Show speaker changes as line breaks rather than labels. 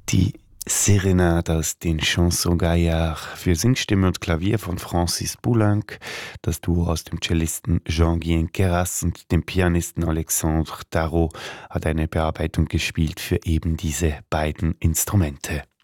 Die Serenade aus den Chansons Gaillard für Singstimme und Klavier von Francis Poulenc, das Duo aus dem Cellisten Jean-Guyen Queyras und dem Pianisten Alexandre Tarot hat eine Bearbeitung gespielt für eben diese beiden Instrumente.